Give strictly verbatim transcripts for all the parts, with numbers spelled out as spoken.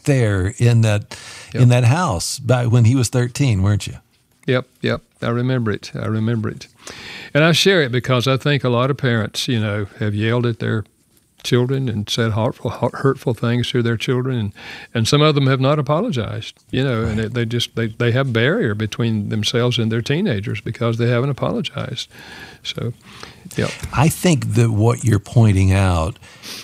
there in that yep. in that house back when he was thirteen, weren't you? Yep, yep. I remember it. I remember it. And I share it because I think a lot of parents, you know, have yelled at their children and said hurtful, hurtful things to their children, and, and some of them have not apologized, you know, right. and they, they just, they, they have a barrier between themselves and their teenagers because they haven't apologized. So, yeah. I think that what you're pointing out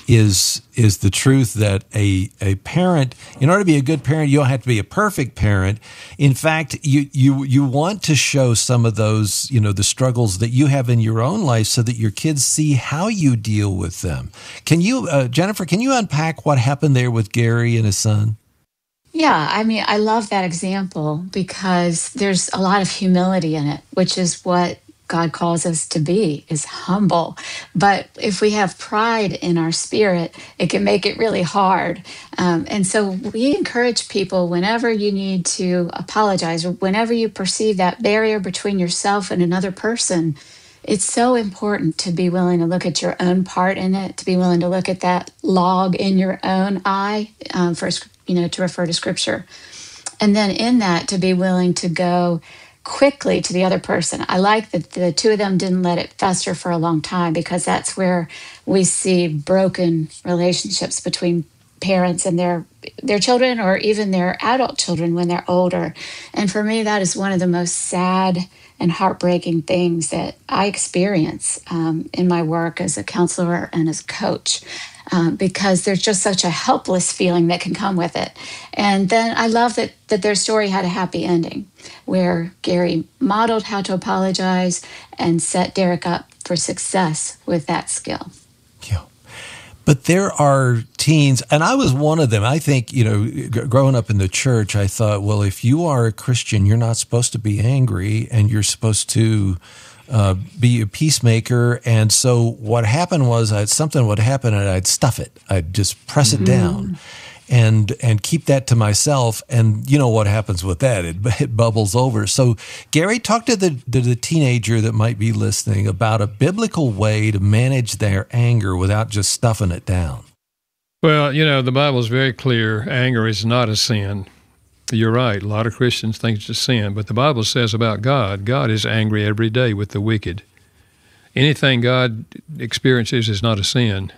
is is the truth that a a parent, in order to be a good parent, you don't have to be a perfect parent. In fact, you you you want to show some of those, you know, the struggles that you have in your own life so that your kids see how you deal with them. Can you, uh, Jennifer, can you unpack what happened there with Gary and his son? Yeah, I mean, I love that example because there's a lot of humility in it, which is what God calls us to be, is humble. But if we have pride in our spirit, it can make it really hard. Um, and so we encourage people, whenever you need to apologize or whenever you perceive that barrier between yourself and another person, it's so important to be willing to look at your own part in it, to be willing to look at that log in your own eye, um, for, you know, to refer to Scripture. And then in that, to be willing to go quickly to the other person. I like that the two of them didn't let it fester for a long time, because that's where we see broken relationships between parents and their their children, or even their adult children when they're older. And for me, that is one of the most sad and heartbreaking things that I experience um, in my work as a counselor and as a coach. Um, because there's just such a helpless feeling that can come with it. And then I love that that their story had a happy ending, where Gary modeled how to apologize and set Derek up for success with that skill. Yeah. But there are teens, and I was one of them. I think, you know, g- growing up in the church, I thought, well, if you are a Christian, you're not supposed to be angry, and you're supposed to Uh, be a peacemaker. And so what happened was I'd, something would happen and I'd stuff it. I'd just press it Mm-hmm. down and and keep that to myself. And you know what happens with that? It, it bubbles over. So Gary, talk to the, to the teenager that might be listening about a biblical way to manage their anger without just stuffing it down. Well, you know, the Bible is very clear. Anger is not a sin. You're right. A lot of Christians think it's a sin, but the Bible says about God, God is angry every day with the wicked. Anything God experiences is not a sin.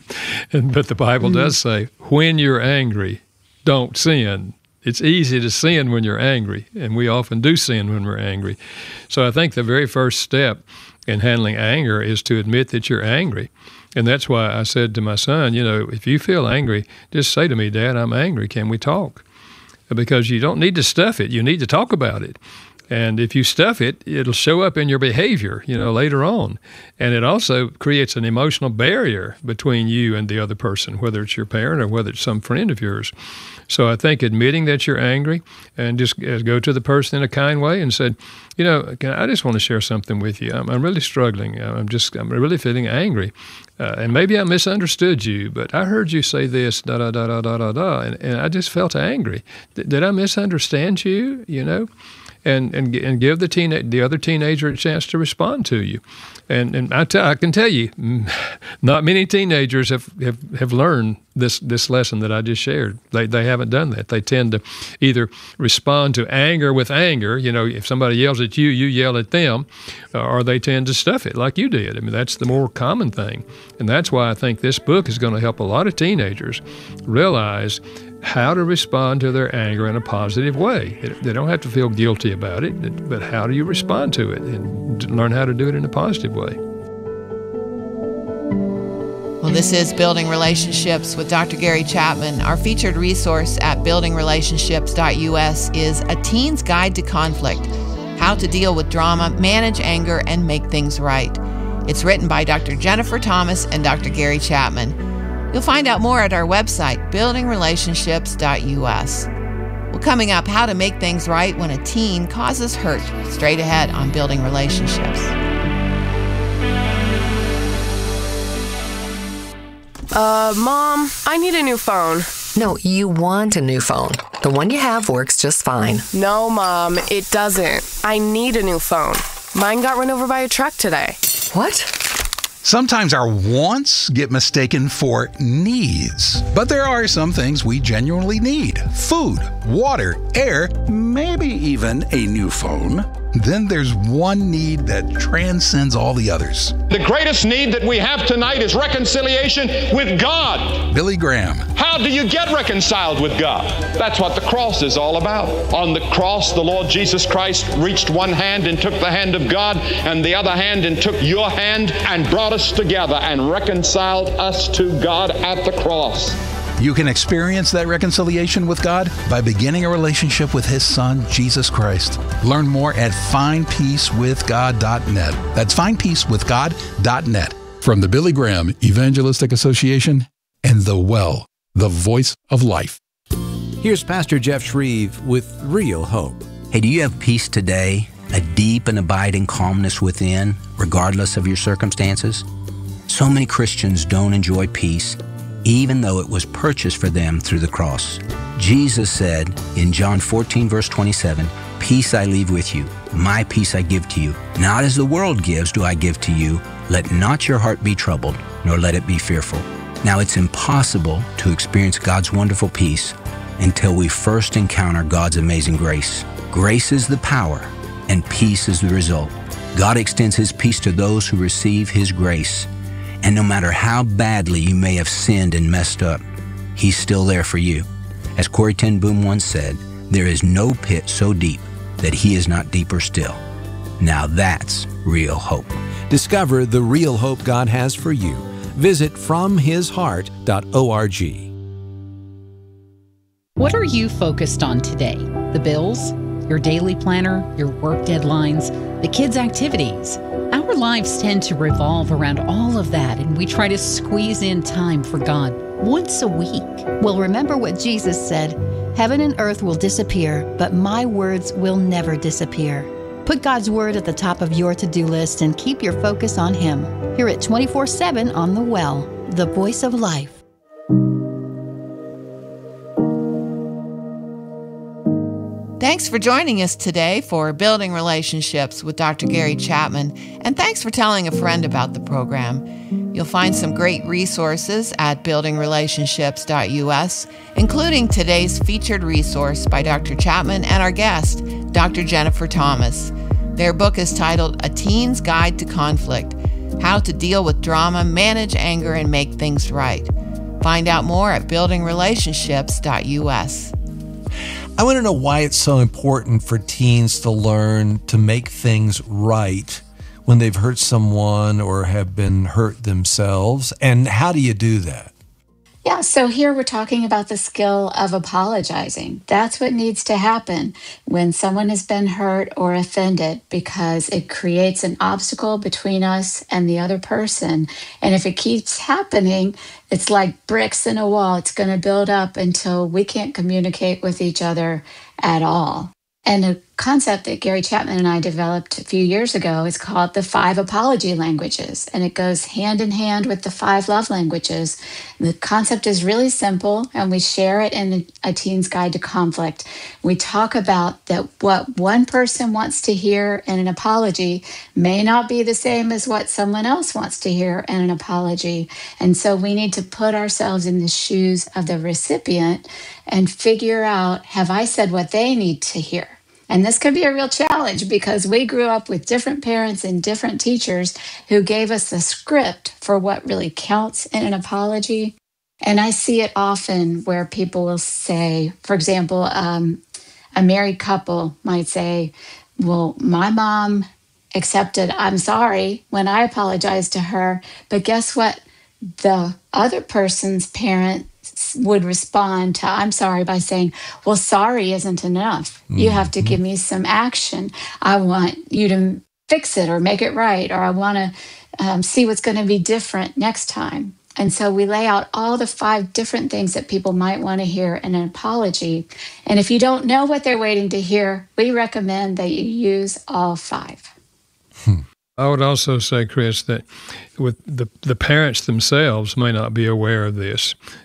But the Bible mm-hmm. does say, when you're angry, don't sin. It's easy to sin when you're angry, and we often do sin when we're angry. So I think the very first step in handling anger is to admit that you're angry. And that's why I said to my son, you know, if you feel angry, just say to me, Dad, I'm angry. Can we talk? Because you don't need to stuff it. You need to talk about it. And if you stuff it, it'll show up in your behavior, you know, later on. And it also creates an emotional barrier between you and the other person, whether it's your parent or whether it's some friend of yours. So I think admitting that you're angry and just go to the person in a kind way and said, you know, I just want to share something with you. I'm, I'm really struggling. I'm just, I'm really feeling angry. Uh, and maybe I misunderstood you, but I heard you say this, da, da, da, da, da, da, da, and, and I just felt angry. D- did I misunderstand you, you know? And and and give the teen the other teenager a chance to respond to you, and and I, tell, I can tell you, not many teenagers have, have, have learned this this lesson that I just shared. They they haven't done that. They tend to either respond to anger with anger. You know, if somebody yells at you, you yell at them, or they tend to stuff it like you did. I mean, that's the more common thing, and that's why I think this book is going to help a lot of teenagers realize how to respond to their anger in a positive way. They don't have to feel guilty about it, but how do you respond to it and learn how to do it in a positive way? Well, this is Building Relationships with Doctor Gary Chapman. Our featured resource at building relationships dot U S is A Teen's Guide to Conflict, How to Deal with Drama, Manage Anger, and Make Things Right. It's written by Doctor Jennifer Thomas and Doctor Gary Chapman. You'll find out more at our website, building relationships dot U S. Well, coming up, how to make things right when a teen causes hurt. Straight ahead on Building Relationships. Uh, Mom, I need a new phone. No, you want a new phone. The one you have works just fine. No, Mom, it doesn't. I need a new phone. Mine got run over by a truck today. What? Sometimes our wants get mistaken for needs. But there are some things we genuinely need. Food, water, air, maybe even a new phone. Then there's one need that transcends all the others. The greatest need that we have tonight is reconciliation with God. Billy Graham. How do you get reconciled with God? That's what the cross is all about. On the cross, the Lord Jesus Christ reached one hand and took the hand of God, and the other hand and took your hand and brought us together and reconciled us to God at the cross. You can experience that reconciliation with God by beginning a relationship with His Son, Jesus Christ. Learn more at find peace with god dot net. That's find peace with god dot net. From the Billy Graham Evangelistic Association and The Well, the voice of life. Here's Pastor Jeff Shreve with Real Hope. Hey, do you have peace today? A deep and abiding calmness within, regardless of your circumstances? So many Christians don't enjoy peace, even though it was purchased for them through the cross. Jesus said in John fourteen, verse twenty-seven, "Peace I leave with you, my peace I give to you. Not as the world gives do I give to you. Let not your heart be troubled, nor let it be fearful." Now, it's impossible to experience God's wonderful peace until we first encounter God's amazing grace. Grace is the power, and peace is the result. God extends His peace to those who receive His grace. And no matter how badly you may have sinned and messed up, He's still there for you. As Corrie ten Boom once said, there is no pit so deep that He is not deeper still. Now that's real hope. Discover the real hope God has for you. Visit from his heart dot org. What are you focused on today? The bills? Your daily planner? Your work deadlines? The kids' activities? Our lives tend to revolve around all of that, and we try to squeeze in time for God once a week. Well, remember what Jesus said, "Heaven and earth will disappear, but my words will never disappear." Put God's word at the top of your to-do list and keep your focus on Him. Hear it twenty-four seven on The Well, the voice of life. Thanks for joining us today for Building Relationships with Doctor Gary Chapman, and thanks for telling a friend about the program. You'll find some great resources at building relationships dot U S, including today's featured resource by Doctor Chapman and our guest, Doctor Jennifer Thomas. Their book is titled A Teen's Guide to Conflict: How to Deal with Drama, Manage Anger, and Make Things Right. Find out more at building relationships dot U S. I want to know why it's so important for teens to learn to make things right when they've hurt someone or have been hurt themselves. And how do you do that? Yeah, so here we're talking about the skill of apologizing. That's what needs to happen when someone has been hurt or offended, because it creates an obstacle between us and the other person. And if it keeps happening, it's like bricks in a wall. It's going to build up until we can't communicate with each other at all. And a concept that Gary Chapman and I developed a few years ago is called the five apology languages, and it goes hand in hand with the five love languages. The concept is really simple, and we share it in A Teen's Guide to Conflict. We talk about that what one person wants to hear in an apology may not be the same as what someone else wants to hear in an apology. And so we need to put ourselves in the shoes of the recipient and figure out, have I said what they need to hear? And this could be a real challenge because we grew up with different parents and different teachers who gave us the script for what really counts in an apology. And I see it often where people will say, for example, um, a married couple might say, well, my mom accepted I'm sorry when I apologized to her, but guess what? The other person's parent would respond to I'm sorry by saying, well, sorry isn't enough. You have to give me some action. I want you to fix it or make it right, or I want to um, see what's going to be different next time. And so we lay out all the five different things that people might want to hear in an apology. And if you don't know what they're waiting to hear, we recommend that you use all five. Hmm. I would also say, Chris, that with the the parents themselves may not be aware of this.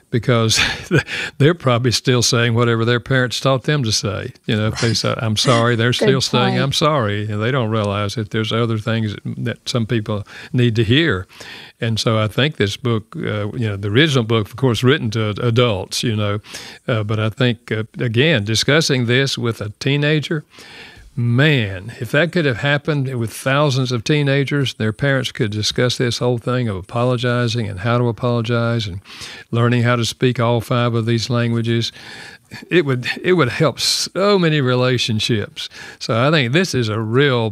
because they're probably still saying whatever their parents taught them to say. You know, if they say, I'm sorry, they're still saying, I'm sorry. And they don't realize that there's other things that some people need to hear. And so I think this book, uh, you know, the original book, of course, written to adults, you know, uh, but I think, uh, again, discussing this with a teenager, man, if that could have happened with thousands of teenagers, their parents could discuss this whole thing of apologizing and how to apologize and learning how to speak all five of these languages. It would it would help so many relationships. So I think this is a real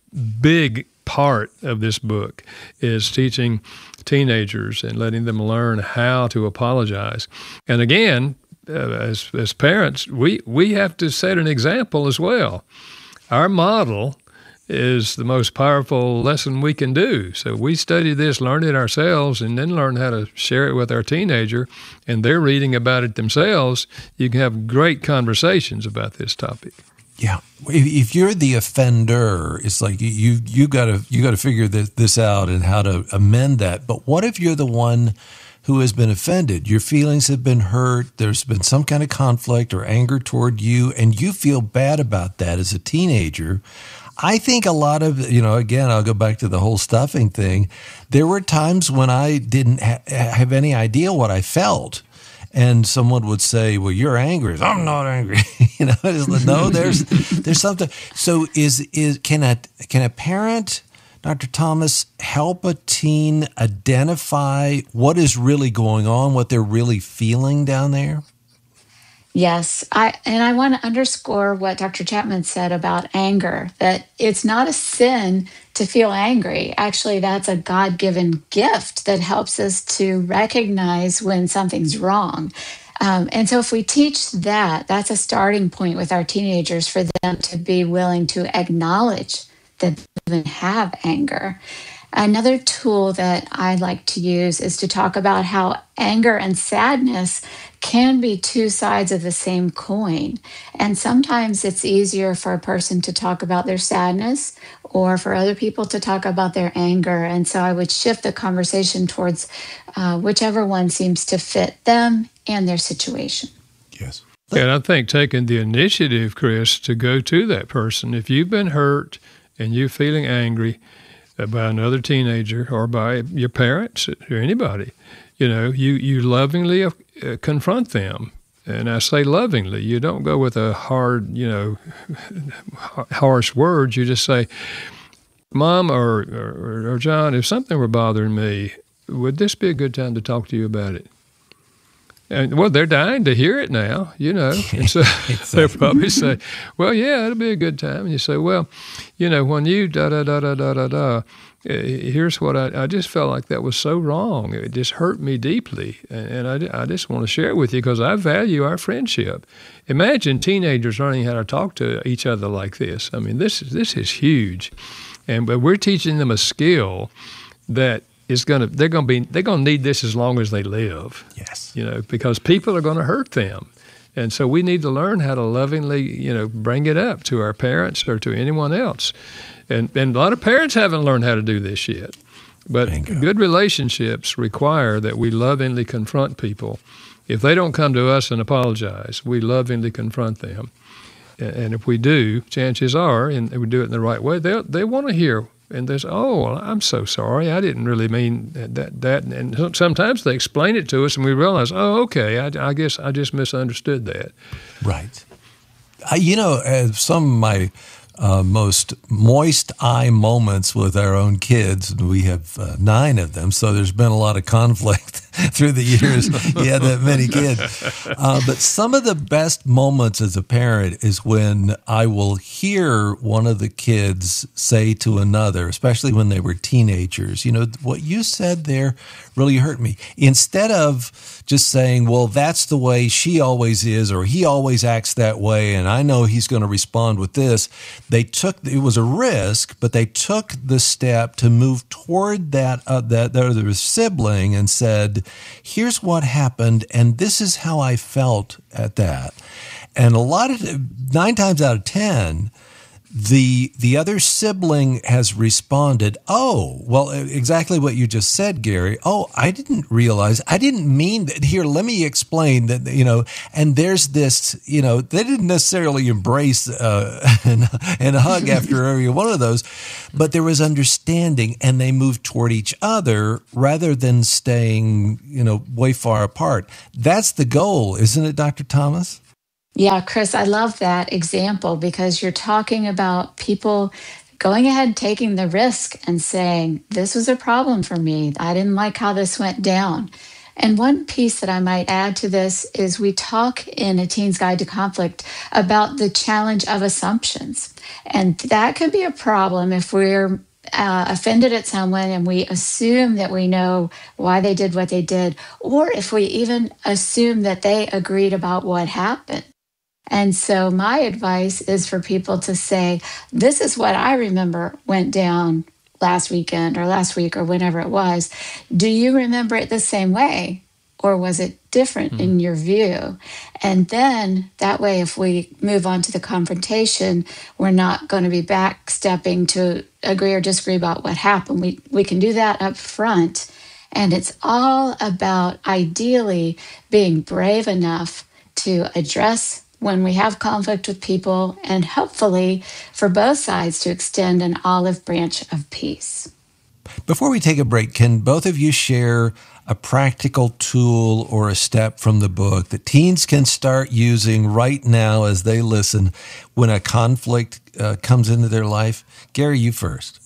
big part of this book, is teaching teenagers and letting them learn how to apologize. And again, uh, as as parents, we, we have to set an example as well. Our model is the most powerful lesson we can do. So we study this, learn it ourselves, and then learn how to share it with our teenager, and they're reading about it themselves. You can have great conversations about this topic. Yeah, if you're the offender, it's like you you got to you got to figure this, this out and how to amend that. But what if you're the one who has been offended? Your feelings have been hurt. There's been some kind of conflict or anger toward you, and you feel bad about that as a teenager. I think a lot of, you know, again, I'll go back to the whole stuffing thing. There were times when I didn't ha- have any idea what I felt. And someone would say, well, you're angry. I'm not angry. you know, no, there's there's something. So is is can a can a parent, Doctor Thomas, help a teen identify what is really going on, what they're really feeling down there? Yes, I and I want to underscore what Doctor Chapman said about anger, that it's not a sin to feel angry. Actually, that's a God-given gift that helps us to recognize when something's wrong. Um, and so if we teach that, that's a starting point with our teenagers for them to be willing to acknowledge that they even have anger. Another tool that I like to use is to talk about how anger and sadness can be two sides of the same coin. And sometimes it's easier for a person to talk about their sadness or for other people to talk about their anger. And so I would shift the conversation towards uh, whichever one seems to fit them and their situation. Yes. And I think taking the initiative, Chris, to go to that person, if you've been hurt and you're feeling angry by another teenager or by your parents or anybody, you know, you, you lovingly uh, confront them. And I say lovingly. You don't go with a hard, you know, harsh words. You just say, Mom or, or, or John, if something were bothering me, would this be a good time to talk to you about it? And, well, they're dying to hear it now, you know. And so they'll probably say, well, yeah, it'll be a good time. And you say, well, you know, when you da-da-da-da-da-da-da, here's what I, I just felt like that was so wrong. It just hurt me deeply. And I, I just want to share it with you because I value our friendship. Imagine teenagers learning how to talk to each other like this. I mean, this is, this is huge. And but we're teaching them a skill that is going to, they're going to be, they're going to need this as long as they live. Yes. You know, because people are going to hurt them. And so we need to learn how to lovingly, you know, bring it up to our parents or to anyone else. And, and a lot of parents haven't learned how to do this yet. But Bingo. Good relationships require that we lovingly confront people. If they don't come to us and apologize, we lovingly confront them. And if we do, chances are, and we do it in the right way, they they want to hear. And they say, oh, well, I'm so sorry. I didn't really mean that. that. And sometimes they explain it to us, and we realize, oh, okay, I, I guess I just misunderstood that. Right. I, you know, uh, some of my uh, most moist eye moments with our own kids, and we have uh, nine of them, so there's been a lot of conflict through the years. You had that many kids. Uh, but some of the best moments as a parent is when I will hear one of the kids say to another, especially when they were teenagers, you know, what you said there really hurt me. Instead of just saying, well, that's the way she always is, or he always acts that way, and I know he's going to respond with this, they took, it was a risk, but they took the step to move toward that, uh, that other sibling and said, here's what happened, and this is how I felt at that. And a lot of, nine times out of ten, the the other sibling has responded, oh, well, exactly what you just said, Gary. Oh, I didn't realize, I didn't mean that. Here, let me explain that, you know, and there's this, you know, they didn't necessarily embrace uh, and, and hug after every one of those, but there was understanding, and they moved toward each other rather than staying, you know, way far apart. That's the goal, isn't it, Doctor Thomas? Yeah, Chris, I love that example because you're talking about people going ahead and taking the risk and saying, this was a problem for me. I didn't like how this went down. And one piece that I might add to this is we talk in A Teen's Guide to Conflict about the challenge of assumptions. And that could be a problem if we're uh, offended at someone and we assume that we know why they did what they did, or if we even assume that they agreed about what happened. And so my advice is for people to say, this is what I remember went down last weekend or last week or whenever it was. Do you remember it the same way? Or was it different mm. in your view? And then that way, if we move on to the confrontation, we're not going to be backstepping to agree or disagree about what happened. We, we can do that up front. And it's all about ideally being brave enough to address when we have conflict with people, and hopefully for both sides to extend an olive branch of peace. Before we take a break, can both of you share a practical tool or a step from the book that teens can start using right now as they listen when a conflict uh, comes into their life? Gary, you first.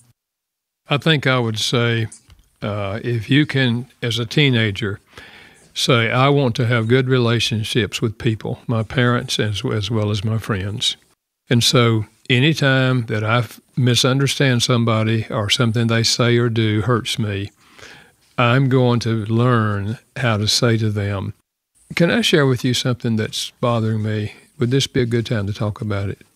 I think I would say uh, if you can, as a teenager, say, I want to have good relationships with people, my parents as, as well as my friends. And so anytime that I misunderstand somebody or something they say or do hurts me, I'm going to learn how to say to them, can I share with you something that's bothering me? Would this be a good time to talk about it?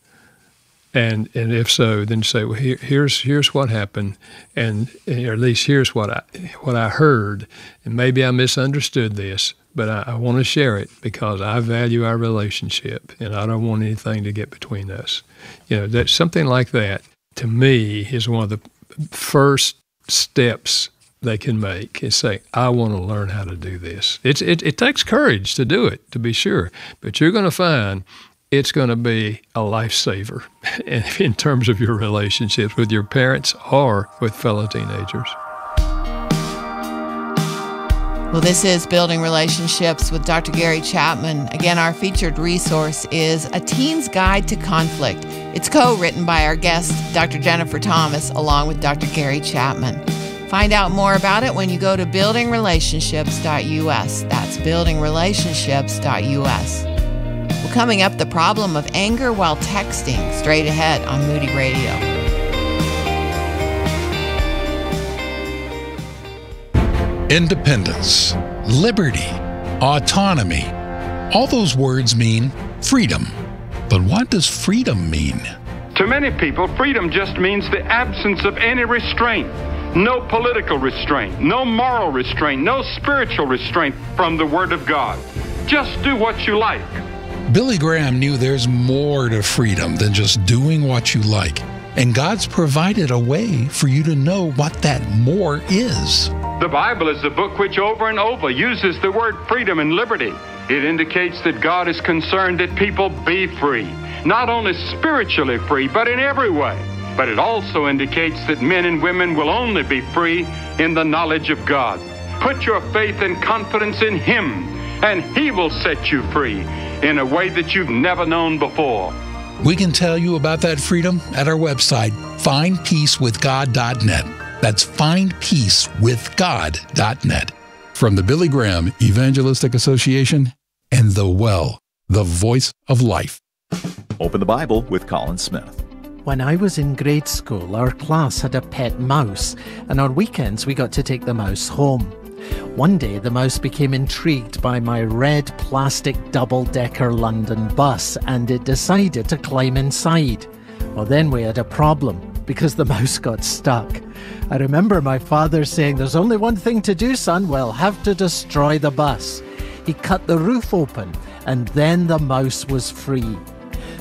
And and if so, then say, well, here, here's here's what happened, and or at least here's what I what I heard, and maybe I misunderstood this, but I, I want to share it because I value our relationship, and I don't want anything to get between us. You know, that something like that to me is one of the first steps they can make. Is say, I want to learn how to do this. It's it it takes courage to do it, to be sure, but you're going to find it's going to be a lifesaver in terms of your relationships with your parents or with fellow teenagers. Well, this is Building Relationships with Doctor Gary Chapman. Again, our featured resource is A Teen's Guide to Conflict. It's co-written by our guest, Doctor Jennifer Thomas, along with Doctor Gary Chapman. Find out more about it when you go to building relationships dot U S. That's building relationships dot U S. Well, coming up, the problem of anger while texting, straight ahead on Moody Radio. Independence, liberty, autonomy. All those words mean freedom. But what does freedom mean? To many people, freedom just means the absence of any restraint. No political restraint, no moral restraint, no spiritual restraint from the Word of God. Just do what you like. Billy Graham knew there's more to freedom than just doing what you like. And God's provided a way for you to know what that more is. The Bible is a book which over and over uses the word freedom and liberty. It indicates that God is concerned that people be free, not only spiritually free, but in every way. But it also indicates that men and women will only be free in the knowledge of God. Put your faith and confidence in Him, and He will set you free in a way that you've never known before. We can tell you about that freedom at our website, find peace with god dot net. That's find peace with god dot net. From the Billy Graham Evangelistic Association and The Well, the voice of life. Open the Bible with Colin Smith. When I was in grade school, our class had a pet mouse, and on weekends we got to take the mouse home. One day, the mouse became intrigued by my red plastic double-decker London bus, and it decided to climb inside. Well, then we had a problem, because the mouse got stuck. I remember my father saying, "There's only one thing to do, son. We'll have to destroy the bus." He cut the roof open, and then the mouse was free.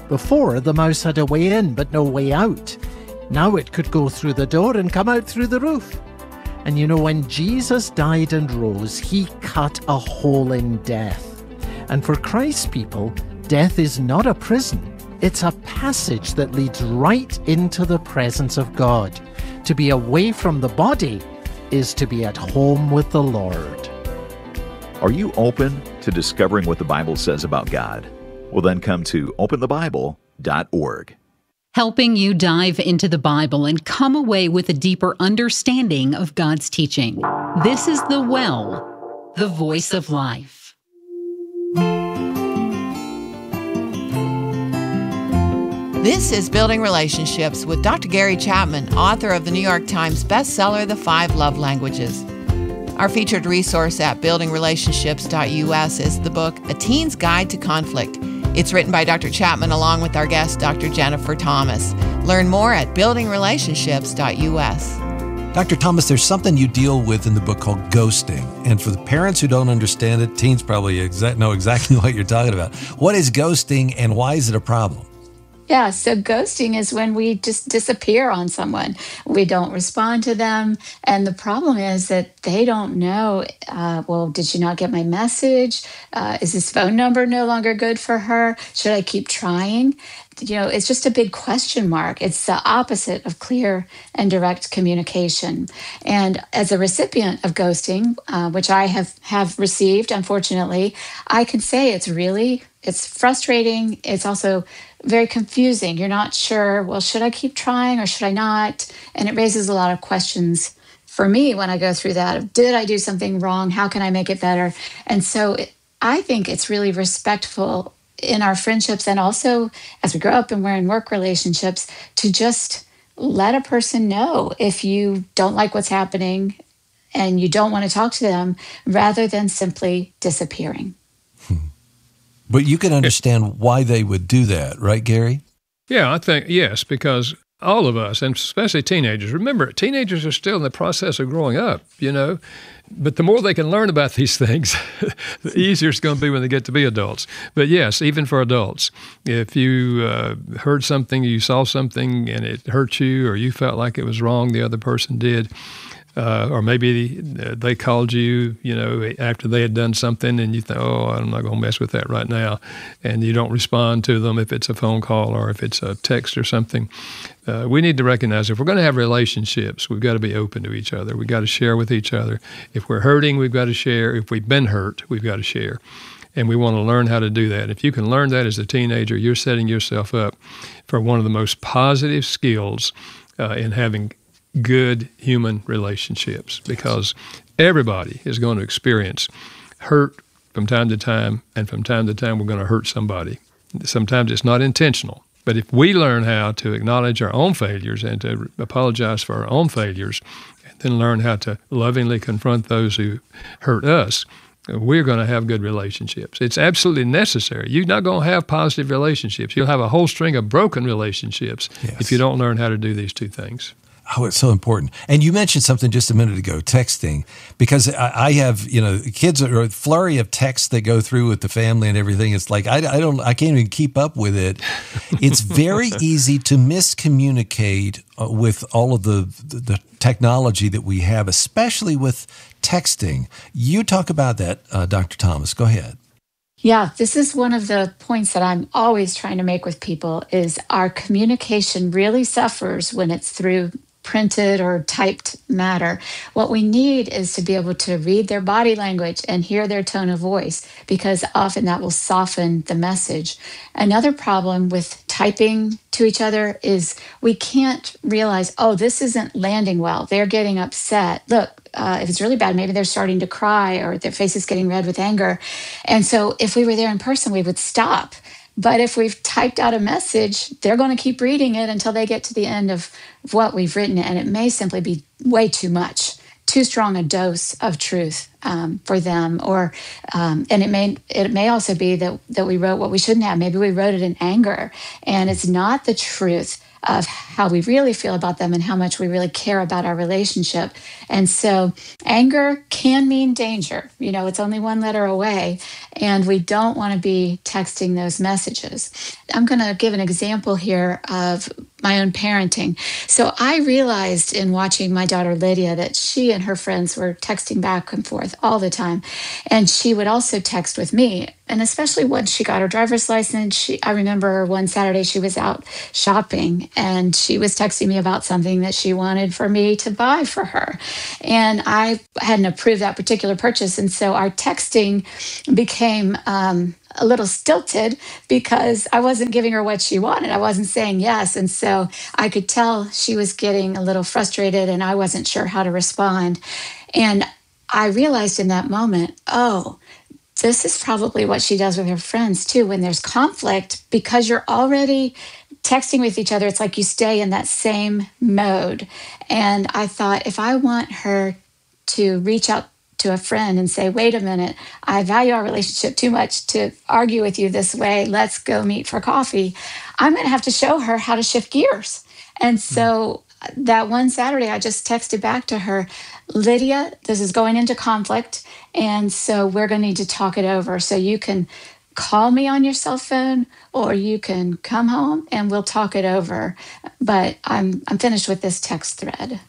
Before, the mouse had a way in but no way out. Now it could go through the door and come out through the roof. And you know, when Jesus died and rose, he cut a hole in death. And for Christ's people, death is not a prison. It's a passage that leads right into the presence of God. To be away from the body is to be at home with the Lord. Are you open to discovering what the Bible says about God? Well, then come to open the bible dot org. Helping you dive into the Bible and come away with a deeper understanding of God's teaching. This is The Well, the voice of life. This is Building Relationships with Doctor Gary Chapman, author of the New York Times bestseller, The Five Love Languages. Our featured resource at building relationships dot U S is the book, A Teen's Guide to Conflict. It's written by Doctor Chapman along with our guest, Doctor Jennifer Thomas. Learn more at building relationships dot U S. Doctor Thomas, there's something you deal with in the book called ghosting. And for the parents who don't understand it, teens probably exact, know exactly what you're talking about. What is ghosting and why is it a problem? Yeah, so ghosting is when we just disappear on someone. We don't respond to them. And the problem is that they don't know, uh, well, did you not get my message? Uh, is this phone number no longer good for her? Should I keep trying? You know, it's just a big question mark. It's the opposite of clear and direct communication. And as a recipient of ghosting, uh, which I have, have received, unfortunately, I can say it's really, it's frustrating. It's also very confusing. You're not sure, well, should I keep trying or should I not? And it raises a lot of questions for me when I go through that. Did I do something wrong? How can I make it better? And so it, I think it's really respectful in our friendships and also as we grow up and we're in work relationships to just let a person know if you don't like what's happening and you don't want to talk to them rather than simply disappearing. But you can understand why they would do that, right, Gary? Yeah, I think, yes, because all of us, and especially teenagers, remember, teenagers are still in the process of growing up, you know, but the more they can learn about these things, the easier it's going to be when they get to be adults. But yes, even for adults, if you uh, heard something, you saw something, and it hurt you, or you felt like it was wrong, the other person did, Uh, or maybe they called you, you know, after they had done something and you think, oh, I'm not going to mess with that right now. And you don't respond to them if it's a phone call or if it's a text or something. Uh, we need to recognize if we're going to have relationships, we've got to be open to each other. We've got to share with each other. If we're hurting, we've got to share. If we've been hurt, we've got to share. And we want to learn how to do that. If you can learn that as a teenager, you're setting yourself up for one of the most positive skills uh, in having good human relationships, because everybody is going to experience hurt from time to time, and from time to time we're going to hurt somebody. Sometimes it's not intentional, but if we learn how to acknowledge our own failures and to apologize for our own failures, and then learn how to lovingly confront those who hurt us, we're going to have good relationships. It's absolutely necessary. You're not going to have positive relationships. You'll have a whole string of broken relationships yes. if you don't learn how to do these two things. Oh, it's so important. And you mentioned something just a minute ago, texting, because I, I have, you know, kids are a flurry of texts that go through with the family and everything. It's like, I, I don't, I can't even keep up with it. It's very easy to miscommunicate uh, with all of the, the, the technology that we have, especially with texting. You talk about that, uh, Doctor Thomas. Go ahead. Yeah, this is one of the points that I'm always trying to make with people is our communication really suffers when it's through printed or typed matter. What we need is to be able to read their body language and hear their tone of voice, because often that will soften the message. Another problem with typing to each other is we can't realize, oh, this isn't landing well. They're getting upset. Look, uh, if it's really bad, maybe they're starting to cry or their face is getting red with anger. And so if we were there in person, we would stop. But if we've typed out a message, they're going to keep reading it until they get to the end of what we've written. And it may simply be way too much, too strong a dose of truth. um, for them, or um, and it may it may also be that that we wrote what we shouldn't have. Maybe we wrote it in anger, and it's not the truth of how we really feel about them and how much we really care about our relationship. And so anger can mean danger. You know, it's only one letter away, and we don't want to be texting those messages. I'm going to give an example here of my own parenting. So I realized in watching my daughter Lydia that she and her friends were texting back and forth all the time. And she would also text with me. And especially once she got her driver's license, she, I remember one Saturday she was out shopping and she was texting me about something that she wanted for me to buy for her. And I hadn't approved that particular purchase. And so our texting became um, a little stilted because I wasn't giving her what she wanted. I wasn't saying yes. And so I could tell she was getting a little frustrated and I wasn't sure how to respond. And I realized in that moment, oh, this is probably what she does with her friends too. When there's conflict, because you're already texting with each other, it's like you stay in that same mode. And I thought, if I want her to reach out to a friend and say, wait a minute, I value our relationship too much to argue with you this way. Let's go meet for coffee. I'm going to have to show her how to shift gears. And so that one Saturday, I just texted back to her, Lydia, this is going into conflict. And so we're going to need to talk it over. So you can call me on your cell phone or you can come home and we'll talk it over. But I'm I'm finished with this text thread.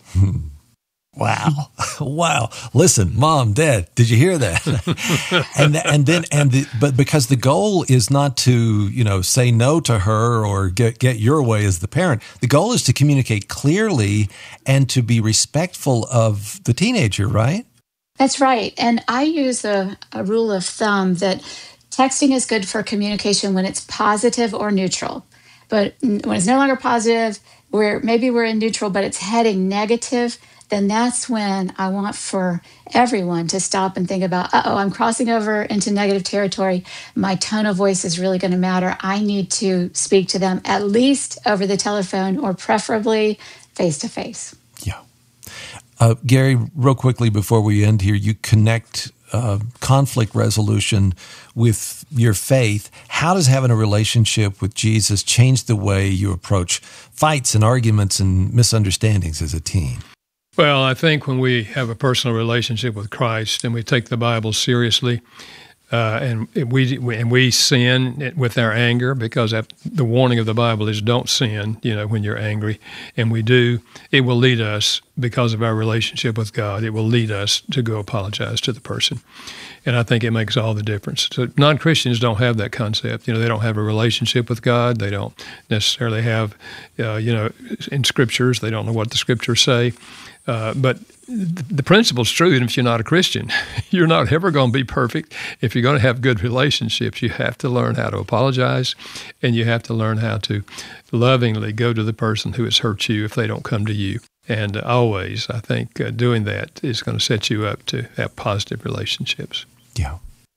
Wow. Wow. Listen, Mom, Dad, did you hear that? and and then and the, but because the goal is not to, you know, say no to her or get get your way as the parent. The goal is to communicate clearly and to be respectful of the teenager, right? That's right. And I use a, a rule of thumb that texting is good for communication when it's positive or neutral. But when it's no longer positive, where maybe we're in neutral, but it's heading negative, then that's when I want for everyone to stop and think about, uh-oh, I'm crossing over into negative territory. My tone of voice is really going to matter. I need to speak to them at least over the telephone or preferably face-to-face. Yeah. Uh, Gary, real quickly before we end here, you connect uh, conflict resolution with your faith. How does having a relationship with Jesus change the way you approach fights and arguments and misunderstandings as a teen? Well, I think when we have a personal relationship with Christ and we take the Bible seriously, uh, and we and we sin with our anger, because the warning of the Bible is don't sin, you know, when you're angry, and we do, it will lead us, because of our relationship with God, it will lead us to go apologize to the person. And I think it makes all the difference. So non-Christians don't have that concept. You know, they don't have a relationship with God. They don't necessarily have, uh, you know, in scriptures, they don't know what the scriptures say. Uh, but the principle's true, and if you're not a Christian, you're not ever going to be perfect. If you're going to have good relationships, you have to learn how to apologize, and you have to learn how to lovingly go to the person who has hurt you if they don't come to you. And always, I think uh, doing that is going to set you up to have positive relationships. Yeah.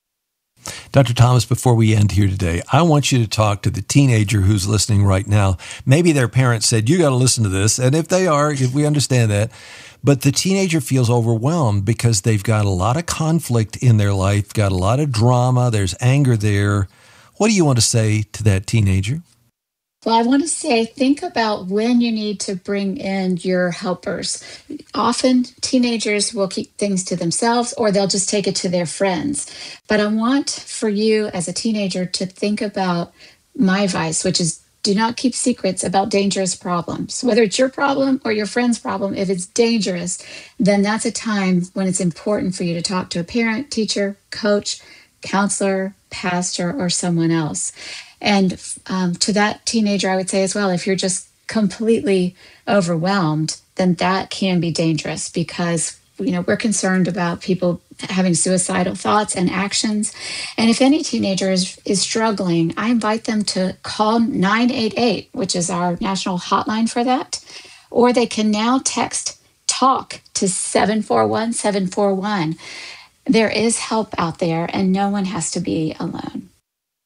Doctor Thomas, before we end here today, I want you to talk to the teenager who's listening right now. Maybe their parents said, you got to listen to this. And if they are, if we understand that. But the teenager feels overwhelmed because they've got a lot of conflict in their life, got a lot of drama, there's anger there. What do you want to say to that teenager? Well, I want to say, think about when you need to bring in your helpers. Often teenagers will keep things to themselves or they'll just take it to their friends. But I want for you as a teenager to think about my advice, which is do not keep secrets about dangerous problems. Whether it's your problem or your friend's problem, if it's dangerous, then that's a time when it's important for you to talk to a parent, teacher, coach, counselor, pastor, or someone else. And um, to that teenager, I would say as well, if you're just completely overwhelmed, then that can be dangerous because, you know, we're concerned about people having suicidal thoughts and actions. And if any teenager is, is struggling, I invite them to call nine eight eight, which is our national hotline for that. Or they can now text TALK to seven four one seven four one. There is help out there, and no one has to be alone.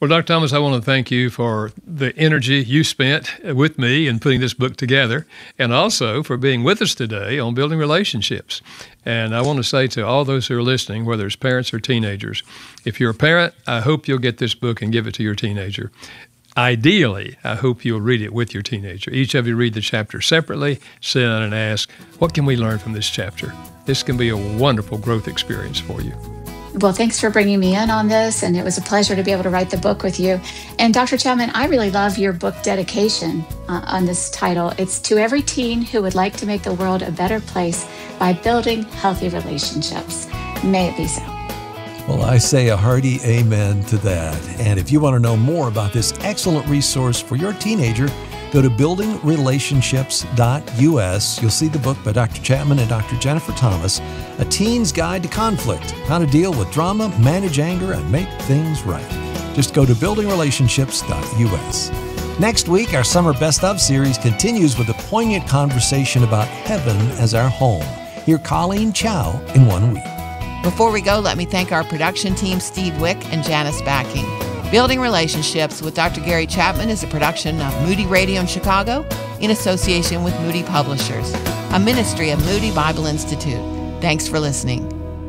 Well, Doctor Thomas, I want to thank you for the energy you spent with me in putting this book together, and also for being with us today on Building Relationships. And I want to say to all those who are listening, whether it's parents or teenagers, if you're a parent, I hope you'll get this book and give it to your teenager. Ideally, I hope you'll read it with your teenager. Each of you read the chapter separately, sit down and ask, what can we learn from this chapter? This can be a wonderful growth experience for you. Well, thanks for bringing me in on this, and it was a pleasure to be able to write the book with you. And Doctor Chapman, I really love your book dedication uh, on this title. It's to every teen who would like to make the world a better place by building healthy relationships. May it be so. Well, I say a hearty amen to that. And if you want to know more about this excellent resource for your teenager, go to building relationships dot U S. You'll see the book by Doctor Chapman and Doctor Jennifer Thomas, A Teen's Guide to Conflict, How to Deal with Drama, Manage Anger, and Make Things Right. Just go to building relationships dot U S. Next week, our Summer Best Of series continues with a poignant conversation about heaven as our home. Hear Colleen Chow in one week. Before we go, let me thank our production team, Steve Wick and Janice Backing. Building Relationships with Doctor Gary Chapman is a production of Moody Radio in Chicago in association with Moody Publishers, a ministry of Moody Bible Institute. Thanks for listening.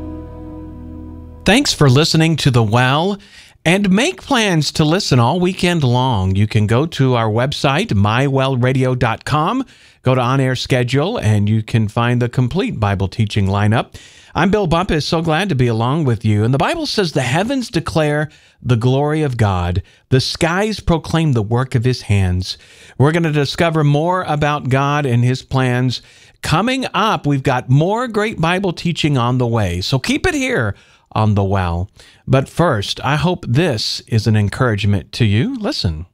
Thanks for listening to The Well, and make plans to listen all weekend long. You can go to our website, my well radio dot com, go to On-Air Schedule, and you can find the complete Bible teaching lineup. I'm Bill Bumpus, so glad to be along with you. And the Bible says the heavens declare the glory of God. The skies proclaim the work of His hands. We're going to discover more about God and His plans. Coming up, we've got more great Bible teaching on the way. So keep it here on The Well. But first, I hope this is an encouragement to you. Listen.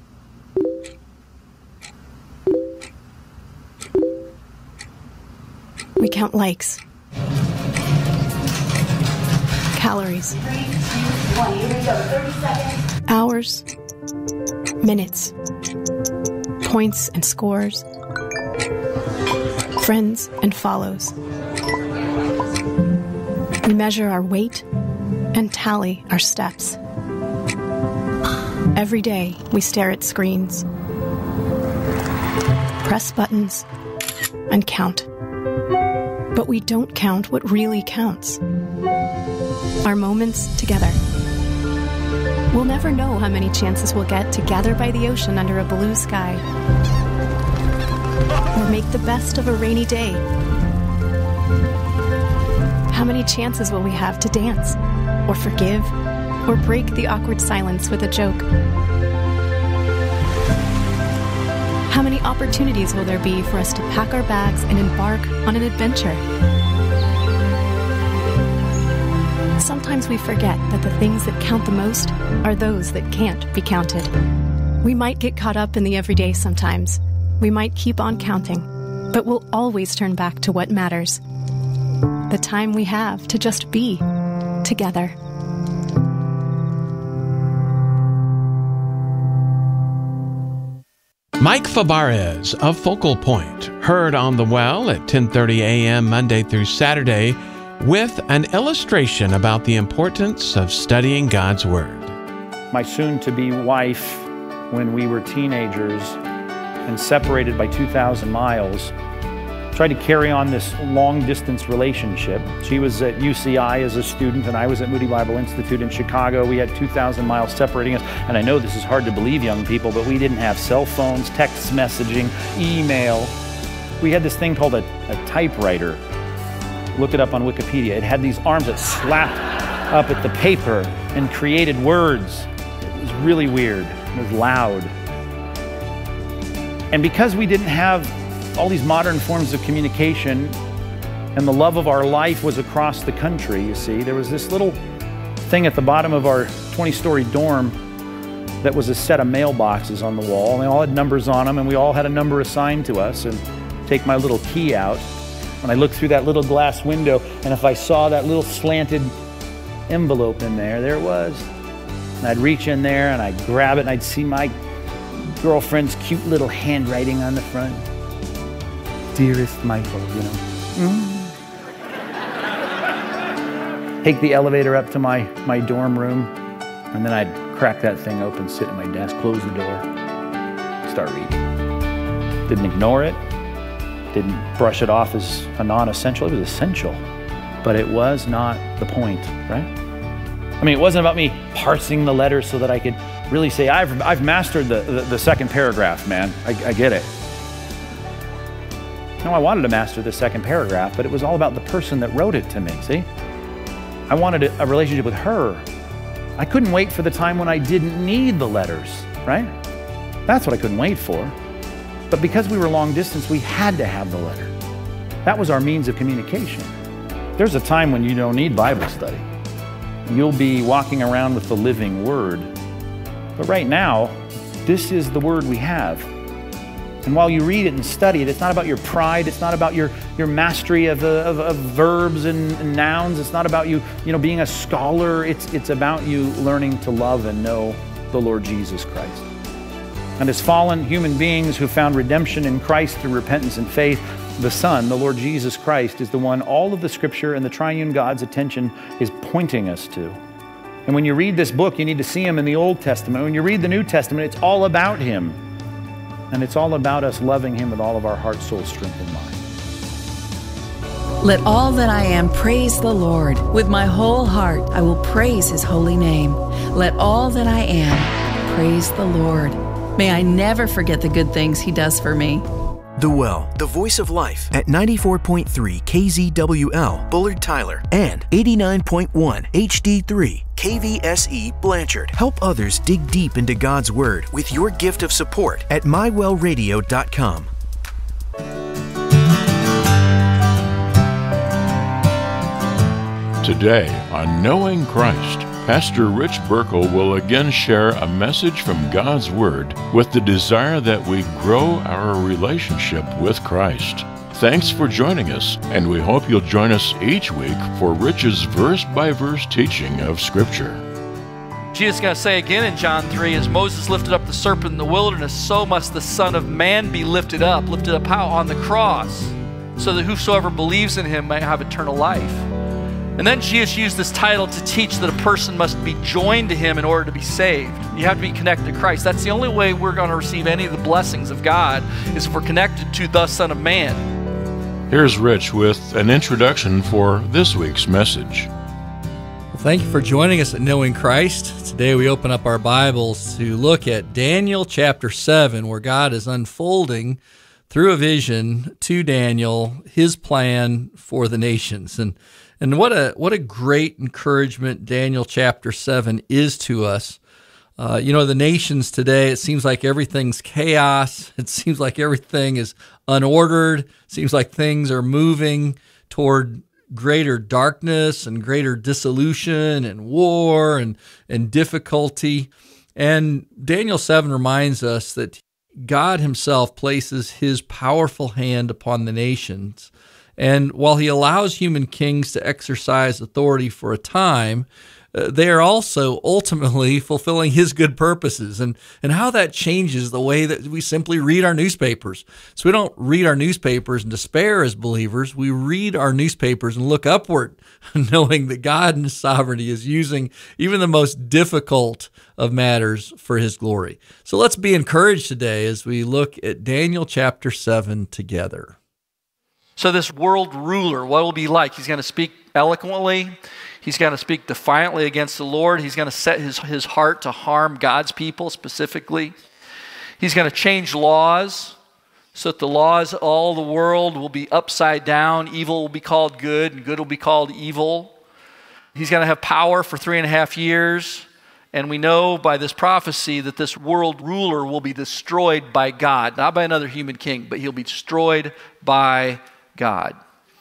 We count likes. Calories, hours, minutes, points and scores, friends and follows. We measure our weight and tally our steps. Every day we stare at screens, press buttons, and count. But we don't count what really counts. Our moments together. We'll never know how many chances we'll get to gather by the ocean under a blue sky, or make the best of a rainy day. How many chances will we have to dance, or forgive, or break the awkward silence with a joke? How many opportunities will there be for us to pack our bags and embark on an adventure? Sometimes we forget that the things that count the most are those that can't be counted. We might get caught up in the everyday sometimes. We might keep on counting, but we'll always turn back to what matters. The time we have to just be together. Mike Fabarez of Focal Point, heard on The Well at ten thirty a.m. Monday through Saturday, with an illustration about the importance of studying God's Word. My soon-to-be wife, when we were teenagers and separated by two thousand miles, tried to carry on this long-distance relationship. She was at U C I as a student, and I was at Moody Bible Institute in Chicago. We had two thousand miles separating us, and I know this is hard to believe, young people, but we didn't have cell phones, text messaging, email. We had this thing called a, a typewriter. Look it up on Wikipedia. It had these arms that slapped up at the paper and created words. It was really weird. It was loud. And because we didn't have all these modern forms of communication, and the love of our life was across the country, you see, there was this little thing at the bottom of our twenty-story dorm that was a set of mailboxes on the wall, and they all had numbers on them, and we all had a number assigned to us. And take my little key out, and I looked through that little glass window, and if I saw that little slanted envelope in there, there it was. And I'd reach in there, and I'd grab it, and I'd see my girlfriend's cute little handwriting on the front. Dearest Michael, you know. Mm. Take the elevator up to my, my dorm room, and then I'd crack that thing open, sit at my desk, close the door, start reading. Didn't ignore it, didn't brush it off as a non-essential. It was essential, but it was not the point, right? I mean, it wasn't about me parsing the letters so that I could really say, I've, I've mastered the, the, the second paragraph, man. I, I get it. No, I wanted to master the second paragraph, but it was all about the person that wrote it to me, see? I wanted a, a relationship with her. I couldn't wait for the time when I didn't need the letters, right? That's what I couldn't wait for. But because we were long distance, we had to have the letter. That was our means of communication. There's a time when you don't need Bible study. You'll be walking around with the living Word. But right now, this is the Word we have. And while you read it and study it, it's not about your pride. It's not about your, your mastery of, uh, of, of verbs and, and nouns. It's not about you, you know, being a scholar. It's, it's about you learning to love and know the Lord Jesus Christ. And as fallen human beings who found redemption in Christ through repentance and faith, the Son, the Lord Jesus Christ, is the one all of the Scripture and the triune God's attention is pointing us to. And when you read this book, you need to see Him in the Old Testament. When you read the New Testament, it's all about Him. And it's all about us loving Him with all of our heart, soul, strength, and mind. Let all that I am praise the Lord. With my whole heart, I will praise His holy name. Let all that I am praise the Lord. May I never forget the good things He does for me. The Well, the voice of life at ninety-four point three K Z W L, Bullard Tyler, and eighty-nine point one H D three K V S E Blanchard. Help others dig deep into God's Word with your gift of support at my well radio dot com. Today on Knowing Christ, Pastor Rich Burkle will again share a message from God's Word with the desire that we grow our relationship with Christ. Thanks for joining us, and we hope you'll join us each week for Rich's verse-by-verse teaching of Scripture. Jesus is going to say again in John three, as Moses lifted up the serpent in the wilderness, so must the Son of Man be lifted up. Lifted up how? On the cross, so that whosoever believes in Him may have eternal life. And then Jesus used this title to teach that a person must be joined to Him in order to be saved. You have to be connected to Christ. That's the only way we're going to receive any of the blessings of God, is if we're connected to the Son of Man. Here's Rich with an introduction for this week's message. Well, thank you for joining us at Knowing Christ. Today we open up our Bibles to look at Daniel chapter seven, where God is unfolding through a vision to Daniel His plan for the nations. And And what a what a great encouragement Daniel chapter seven is to us. Uh, you know, the nations today, it seems like everything's chaos. It seems like everything is unordered. It seems like things are moving toward greater darkness and greater dissolution and war and, and difficulty. And Daniel seven reminds us that God Himself places His powerful hand upon the nations. And while He allows human kings to exercise authority for a time, uh, they are also ultimately fulfilling His good purposes. And, and how that changes the way that we simply read our newspapers. So we don't read our newspapers in despair as believers. We read our newspapers and look upward, knowing that God in His sovereignty is using even the most difficult of matters for His glory. So let's be encouraged today as we look at Daniel chapter seven together. So this world ruler, what will he be like? He's going to speak eloquently. He's going to speak defiantly against the Lord. He's going to set his, his heart to harm God's people specifically. He's going to change laws so that the laws of all the world will be upside down. Evil will be called good and good will be called evil. He's going to have power for three and a half years. And we know by this prophecy that this world ruler will be destroyed by God, not by another human king, but he'll be destroyed by God.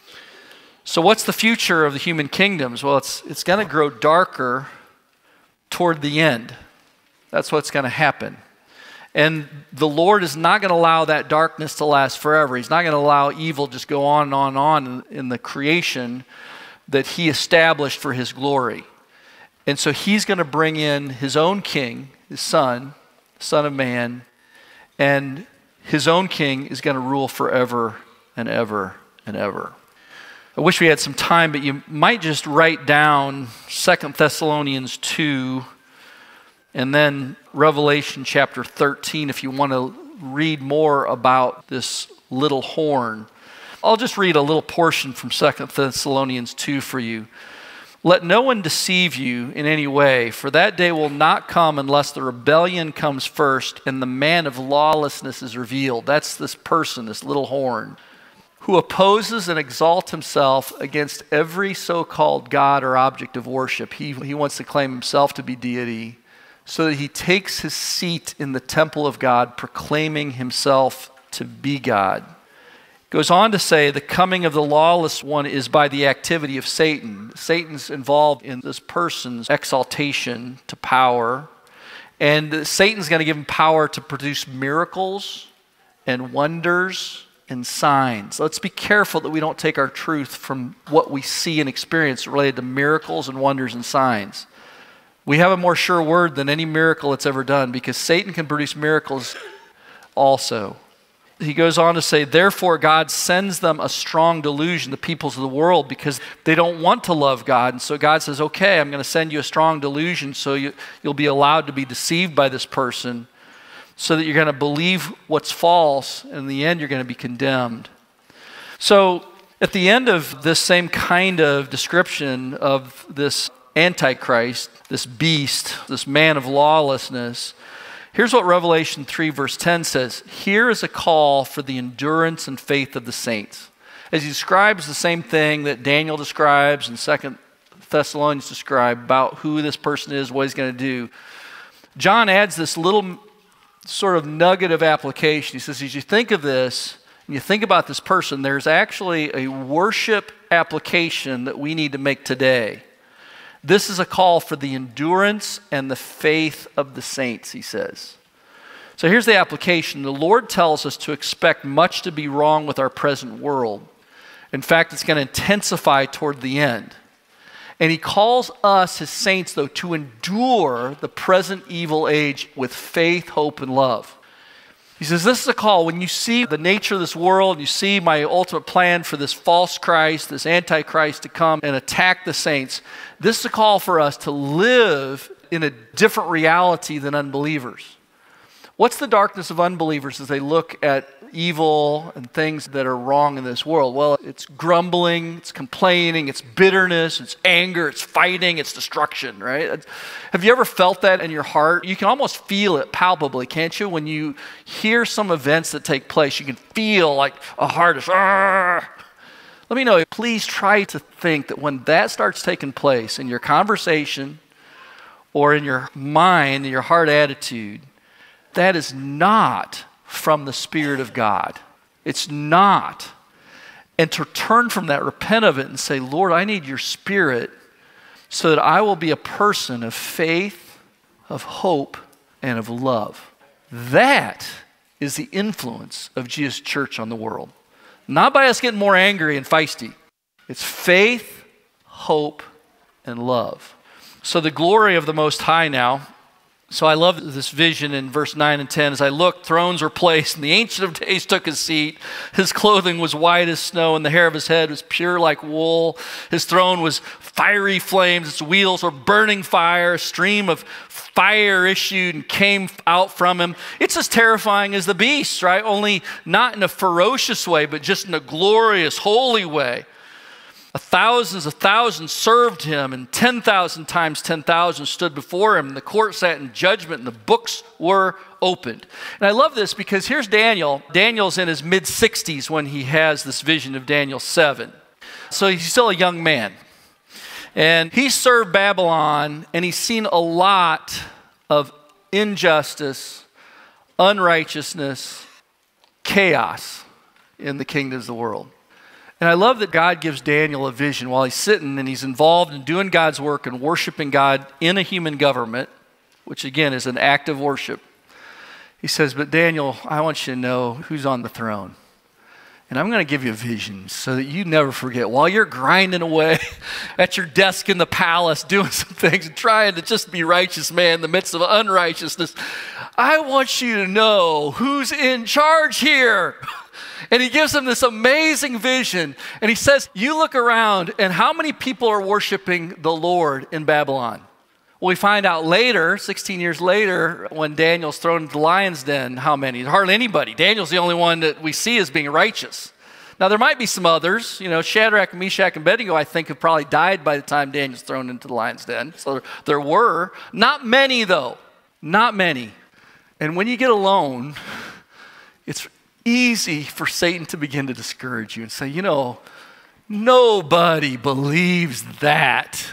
So what's the future of the human kingdoms? Well, it's, it's going to grow darker toward the end. That's what's going to happen. And the Lord is not going to allow that darkness to last forever. He's not going to allow evil just go on and on and on in, in the creation that He established for His glory. And so He's going to bring in His own king, His Son, Son of Man, and His own king is going to rule forever and ever and ever. I wish we had some time, but you might just write down Second Thessalonians two, And then Revelation chapter thirteen, if you want to read more about this little horn. I'll just read a little portion from Second Thessalonians two for you. Let no one deceive you in any way, for that day will not come unless the rebellion comes first and the man of lawlessness is revealed. That's this person, this little horn, who opposes and exalts himself against every so-called God or object of worship. He, he wants to claim himself to be deity, so that he takes his seat in the temple of God, proclaiming himself to be God. Goes on to say the coming of the lawless one is by the activity of Satan. Satan's involved in this person's exaltation to power. And Satan's going to give him power to produce miracles and wonders and signs. Let's be careful that we don't take our truth from what we see and experience related to miracles and wonders and signs. We have a more sure word than any miracle that's ever done, because Satan can produce miracles also. He goes on to say, therefore God sends them a strong delusion, the peoples of the world, because they don't want to love God. And so God says, okay, I'm going to send you a strong delusion so you, you'll be allowed to be deceived by this person, so that you're going to believe what's false, and in the end you're going to be condemned. So at the end of this same kind of description of this Antichrist, this beast, this man of lawlessness, here's what Revelation three verse ten says. Here is a call for the endurance and faith of the saints. As he describes the same thing that Daniel describes and Second Thessalonians describe about who this person is, what he's going to do, John adds this little sort of nugget of application. He says, as you think of this, and you think about this person, there's actually a worship application that we need to make today. This is a call for the endurance and the faith of the saints, he says. So here's the application. The Lord tells us to expect much to be wrong with our present world. In fact, it's going to intensify toward the end. And he calls us, his saints, though, to endure the present evil age with faith, hope, and love. He says, this is a call. When you see the nature of this world, you see my ultimate plan for this false Christ, this Antichrist to come and attack the saints, this is a call for us to live in a different reality than unbelievers. What's the darkness of unbelievers as they look at evil and things that are wrong in this world? Well, it's grumbling, it's complaining, it's bitterness, it's anger, it's fighting, it's destruction, right? Have you ever felt that in your heart? You can almost feel it palpably, can't you? When you hear some events that take place, you can feel like a heart is, Argh! Let me know, please try to think that when that starts taking place in your conversation or in your mind, in your heart attitude, that is not from the Spirit of God. It's not. And to turn from that, repent of it, and say, Lord, I need your Spirit so that I will be a person of faith, of hope, and of love. That is the influence of Jesus' church on the world. Not by us getting more angry and feisty. It's faith, hope, and love. So the glory of the Most High now. So I love this vision in verse nine and ten. As I looked, thrones were placed, and the Ancient of Days took his seat. His clothing was white as snow, and the hair of his head was pure like wool. His throne was fiery flames. Its wheels were burning fire. A stream of fire issued and came out from him. It's as terrifying as the beast, right? Only not in a ferocious way, but just in a glorious, holy way. Thousands of thousands served him, and ten thousand times ten thousand stood before him. And the court sat in judgment, and the books were opened. And I love this because here's Daniel. Daniel's in his mid-sixties when he has this vision of Daniel seven. So he's still a young man. And he served Babylon, and he's seen a lot of injustice, unrighteousness, chaos in the kingdoms of the world. And I love that God gives Daniel a vision while he's sitting and he's involved in doing God's work and worshiping God in a human government, which again is an act of worship. He says, but Daniel, I want you to know who's on the throne. And I'm going to give you a vision so that you never forget. While you're grinding away at your desk in the palace, doing some things and trying to just be righteous man in the midst of unrighteousness, I want you to know who's in charge here. And he gives them this amazing vision. And he says, you look around and how many people are worshiping the Lord in Babylon? Well, we find out later, sixteen years later, when Daniel's thrown into the lion's den, how many? Hardly anybody. Daniel's the only one that we see as being righteous. Now, there might be some others. You know, Shadrach, Meshach, and Abednego, I think, have probably died by the time Daniel's thrown into the lion's den. So there, there were. Not many, though. Not many. And when you get alone, it's easy for Satan to begin to discourage you and say, you know, nobody believes that.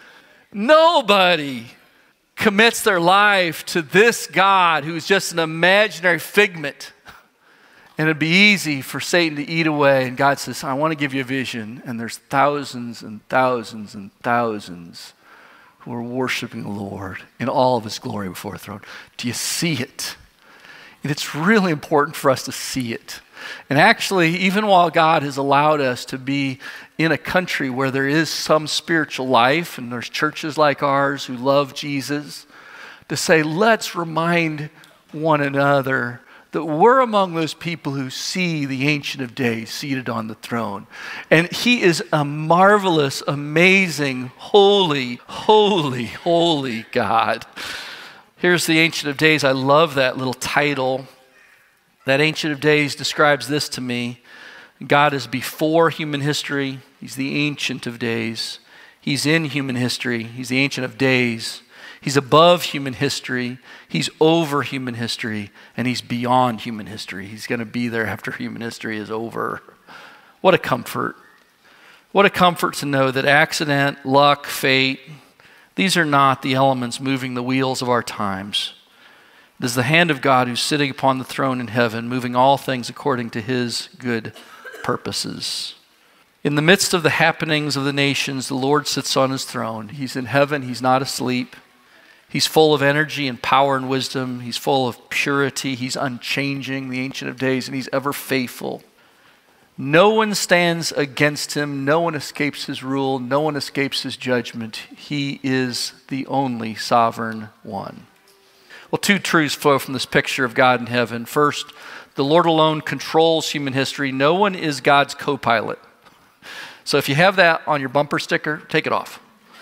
Nobody commits their life to this God who's just an imaginary figment. And it'd be easy for Satan to eat away. And God says, I want to give you a vision. And there's thousands and thousands and thousands who are worshiping the Lord in all of his glory before the throne. Do you see it? And it's really important for us to see it. And actually, even while God has allowed us to be in a country where there is some spiritual life, and there's churches like ours who love Jesus, to say, let's remind one another that we're among those people who see the Ancient of Days seated on the throne. And he is a marvelous, amazing, holy, holy, holy God. Here's the Ancient of Days. I love that little title. That Ancient of Days describes this to me. God is before human history. He's the Ancient of Days. He's in human history. He's the Ancient of Days. He's above human history. He's over human history. And he's beyond human history. He's going to be there after human history is over. What a comfort. What a comfort to know that accident, luck, fate, these are not the elements moving the wheels of our times. It is the hand of God who's sitting upon the throne in heaven, moving all things according to his good purposes. In the midst of the happenings of the nations, the Lord sits on his throne. He's in heaven. He's not asleep. He's full of energy and power and wisdom. He's full of purity. He's unchanging, the Ancient of Days, and he's ever faithful. No one stands against him. No one escapes his rule. No one escapes his judgment. He is the only sovereign one. Well, two truths flow from this picture of God in heaven. First, the Lord alone controls human history. No one is God's co-pilot. So if you have that on your bumper sticker, take it off.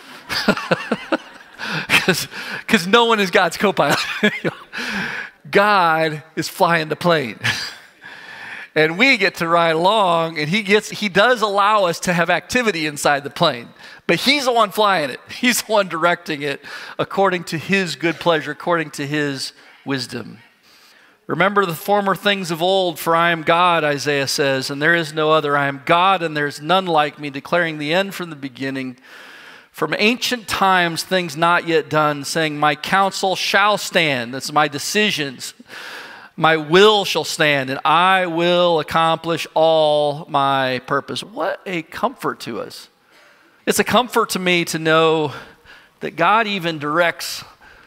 Because no one is God's co-pilot. God is flying the plane. And we get to ride along, and he gets he does allow us to have activity inside the plane. But he's the one flying it. He's the one directing it according to his good pleasure, according to his wisdom. Remember the former things of old, for I am God, Isaiah says, and there is no other. I am God, and there is none like me, declaring the end from the beginning. From ancient times, things not yet done, saying, my counsel shall stand. That's my decisions. My will shall stand, and I will accomplish all my purpose. What a comfort to us. It's a comfort to me to know that God even directs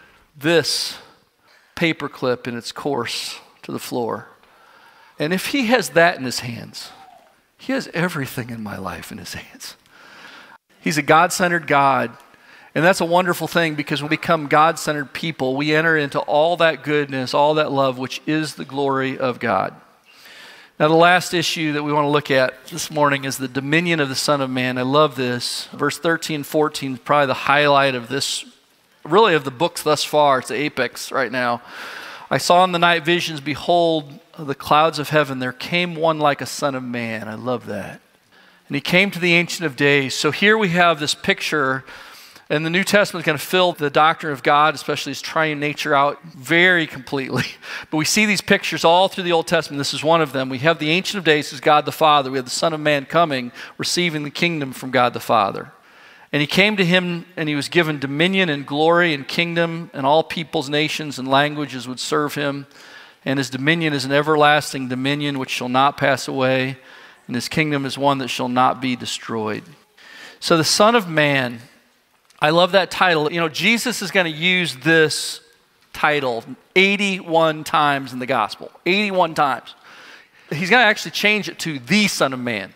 this paperclip in its course to the floor. And if he has that in his hands, he has everything in my life in his hands. He's a God-centered God. And that's a wonderful thing, because when we become God-centered people, we enter into all that goodness, all that love, which is the glory of God. Now, the last issue that we want to look at this morning is the dominion of the Son of Man. I love this. Verse thirteen, fourteen is probably the highlight of this, really of the books thus far. It's the apex right now. I saw in the night visions, behold, the clouds of heaven. There came one like a son of man. I love that. And he came to the Ancient of Days. So here we have this picture. And the New Testament is going to fill the doctrine of God, especially his triune nature, out very completely. But we see these pictures all through the Old Testament. This is one of them. We have the Ancient of Days, who's God the Father. We have the Son of Man coming, receiving the kingdom from God the Father. And he came to him, and he was given dominion and glory and kingdom, and all peoples, nations, and languages would serve him. And his dominion is an everlasting dominion which shall not pass away, and his kingdom is one that shall not be destroyed. So the Son of Man, I love that title. You know, Jesus is going to use this title eighty-one times in the gospel. eighty-one times. He's going to actually change it to the Son of Man.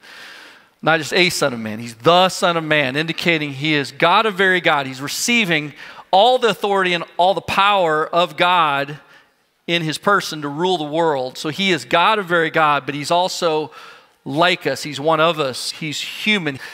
Not just a Son of Man. He's the Son of Man, indicating he is God of very God. He's receiving all the authority and all the power of God in his person to rule the world. So he is God of very God, but he's also like us. He's one of us. He's human.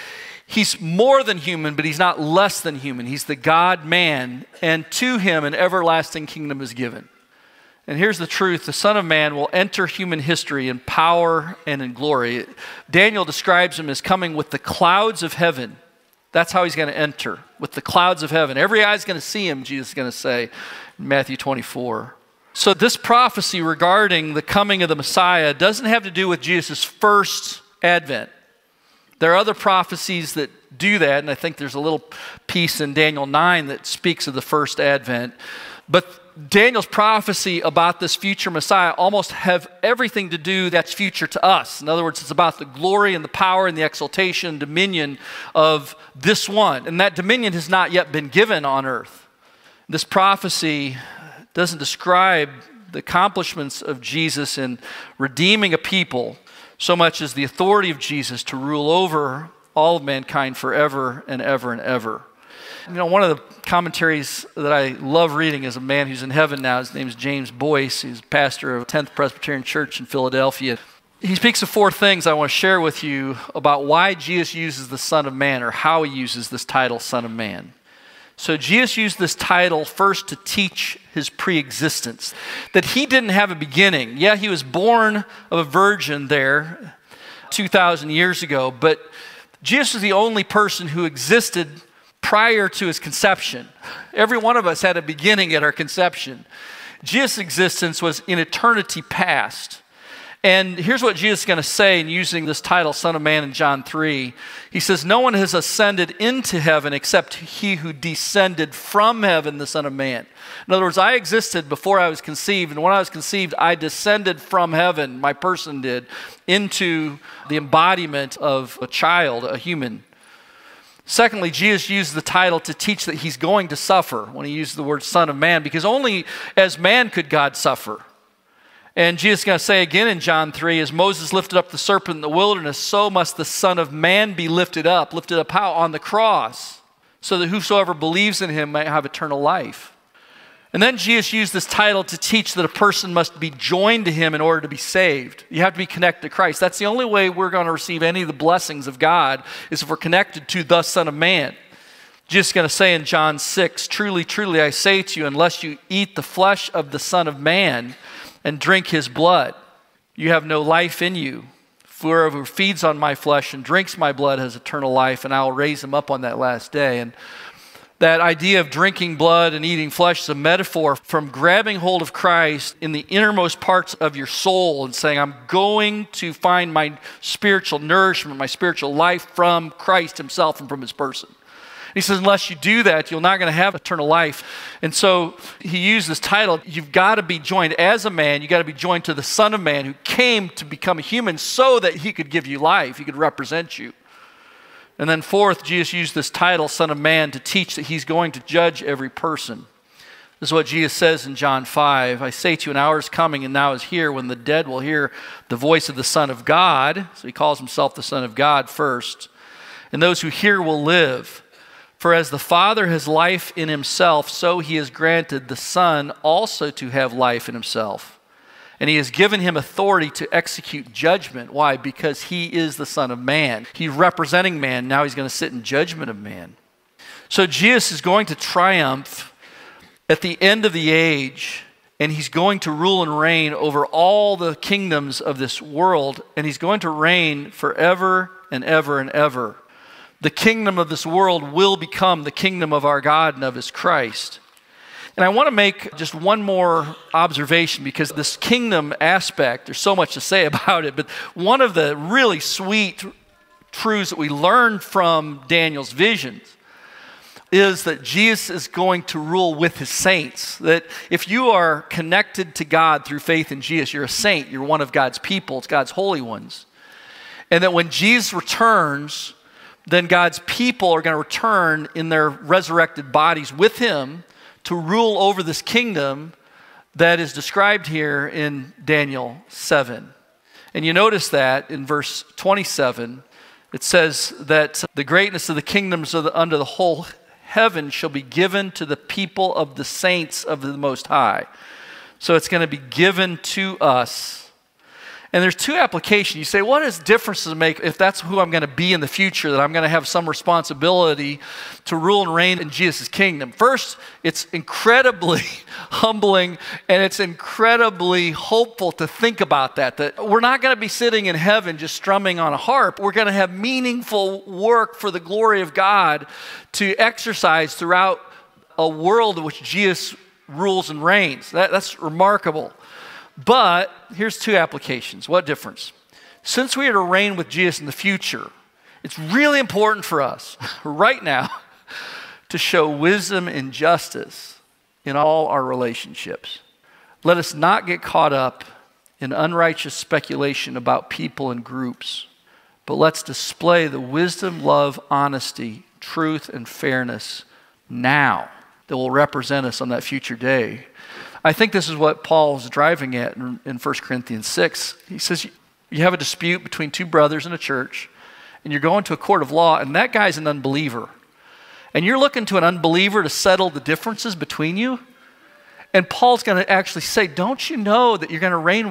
He's more than human, but he's not less than human. He's the God-man, and to him an everlasting kingdom is given. And here's the truth. The Son of Man will enter human history in power and in glory. Daniel describes him as coming with the clouds of heaven. That's how he's going to enter, with the clouds of heaven. Every eye's going to see him, Jesus is going to say in Matthew twenty-four. So this prophecy regarding the coming of the Messiah doesn't have to do with Jesus' first advent. There are other prophecies that do that, and I think there's a little piece in Daniel nine that speaks of the first advent. But Daniel's prophecy about this future Messiah almost have everything to do that's future to us. In other words, it's about the glory and the power and the exaltation and dominion of this one. And that dominion has not yet been given on earth. This prophecy doesn't describe the accomplishments of Jesus in redeeming a people so much as the authority of Jesus to rule over all of mankind forever and ever and ever. You know, one of the commentaries that I love reading is a man who's in heaven now. His name is James Boyce. He's pastor of tenth Presbyterian Church in Philadelphia. He speaks of four things I want to share with you about why Jesus uses the Son of Man, or how he uses this title, Son of Man. So Jesus used this title first to teach his pre-existence, that he didn't have a beginning. Yeah, he was born of a virgin there two thousand years ago, but Jesus was the only person who existed prior to his conception. Every one of us had a beginning at our conception. Jesus' existence was in eternity past. And here's what Jesus is going to say in using this title, Son of Man, in John three. He says, no one has ascended into heaven except he who descended from heaven, the Son of Man. In other words, I existed before I was conceived, and when I was conceived, I descended from heaven, my person did, into the embodiment of a child, a human. Secondly, Jesus used the title to teach that he's going to suffer when he used the word Son of Man, because only as man could God suffer. And Jesus is going to say again in John three, as Moses lifted up the serpent in the wilderness, so must the Son of Man be lifted up. Lifted up how? On the cross, so that whosoever believes in him might have eternal life. And then Jesus used this title to teach that a person must be joined to him in order to be saved. You have to be connected to Christ. That's the only way we're going to receive any of the blessings of God, is if we're connected to the Son of Man. Jesus is going to say in John six, truly, truly, I say to you, unless you eat the flesh of the Son of Man and drink his blood, you have no life in you. Whoever feeds on my flesh and drinks my blood has eternal life, and I will raise him up on that last day. And that idea of drinking blood and eating flesh is a metaphor from grabbing hold of Christ in the innermost parts of your soul and saying, I'm going to find my spiritual nourishment, my spiritual life from Christ himself and from his person. He says, unless you do that, you're not going to have eternal life. And so he used this title, you've got to be joined as a man, you've got to be joined to the Son of Man who came to become a human so that he could give you life, he could represent you. And then fourth, Jesus used this title, Son of Man, to teach that he's going to judge every person. This is what Jesus says in John five. I say to you, an hour is coming and now is here when the dead will hear the voice of the Son of God. So he calls himself the Son of God first. And those who hear will live. For as the Father has life in himself, so he has granted the Son also to have life in himself. And he has given him authority to execute judgment. Why? Because he is the Son of Man. He's representing man. Now he's going to sit in judgment of man. So Jesus is going to triumph at the end of the age, and he's going to rule and reign over all the kingdoms of this world, and he's going to reign forever and ever and ever. The kingdom of this world will become the kingdom of our God and of his Christ. And I want to make just one more observation, because this kingdom aspect, there's so much to say about it, but one of the really sweet truths that we learn from Daniel's visions is that Jesus is going to rule with his saints. That if you are connected to God through faith in Jesus, you're a saint, you're one of God's people, it's God's holy ones. And that when Jesus returns, then God's people are going to return in their resurrected bodies with him to rule over this kingdom that is described here in Daniel seven. And you notice that in verse twenty-seven, it says that the greatness of the kingdoms of the, under the whole heaven shall be given to the people of the saints of the Most High. So it's going to be given to us. And there's two applications. You say, what is difference does it make if that's who I'm going to be in the future, that I'm going to have some responsibility to rule and reign in Jesus' kingdom? First, it's incredibly humbling and it's incredibly hopeful to think about that, that we're not going to be sitting in heaven just strumming on a harp. We're going to have meaningful work for the glory of God to exercise throughout a world in which Jesus rules and reigns. That, that's remarkable. But here's two applications. What difference? Since we are to reign with Jesus in the future, it's really important for us right now to show wisdom and justice in all our relationships. Let us not get caught up in unrighteous speculation about people and groups, but let's display the wisdom, love, honesty, truth, and fairness now that will represent us on that future day. I think this is what Paul is driving at in, in First Corinthians six. He says, you have a dispute between two brothers in a church, and you're going to a court of law, and that guy's an unbeliever. And you're looking to an unbeliever to settle the differences between you. And Paul's going to actually say, don't you know that you're going to reign